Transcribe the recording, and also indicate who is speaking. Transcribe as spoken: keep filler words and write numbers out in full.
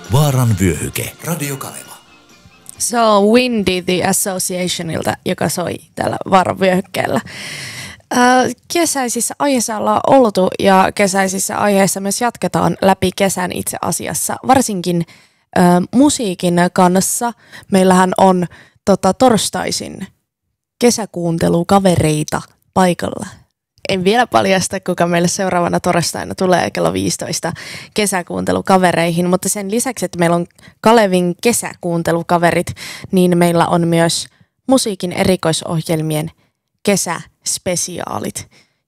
Speaker 1: Vaaran vyöhyke. Radio Kaleva.
Speaker 2: Se on Windy the Associationilta, joka soi täällä Vaaran vyöhykkeellä. Äh, kesäisissä aiheissa ollaan oltu ja kesäisissä aiheissa myös jatketaan läpi kesän itse asiassa. Varsinkin äh, musiikin kanssa meillähän on tota, torstaisin kesäkuuntelukavereita paikalla. En vielä paljasta, kuka meille seuraavana torstaina tulee kello viisitoista kesäkuuntelukavereihin, mutta sen lisäksi, että meillä on Kalevin kesäkuuntelukaverit, niin meillä on myös musiikin erikoisohjelmien kesäspesiaalit.